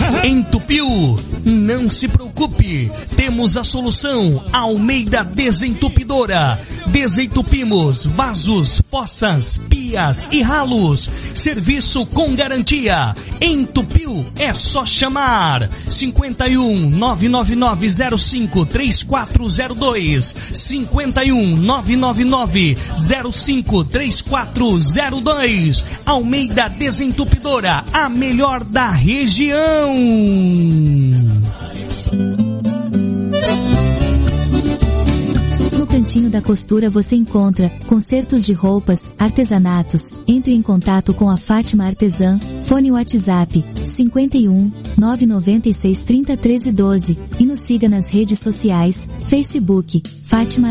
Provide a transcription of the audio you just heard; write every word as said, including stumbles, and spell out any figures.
Entupiu? Não se preocupe, temos a solução. Almeida Desentupidora. Desentupimos vasos, poças, pias e ralos. Serviço com garantia. Entupiu? É só chamar. cinquenta e um, nove nove nove zero cinco, três quatro zero dois. cinquenta e um, nove nove nove zero cinco, três quatro zero dois. Almeida Desentupidora, a melhor da região. No Cantinho da Costura você encontra consertos de roupas, artesanatos. Entre em contato com a Fátima Artesã. Fone WhatsApp cinquenta e um, nove nove seis, trinta, treze, doze e nos siga nas redes sociais, Facebook, Fátima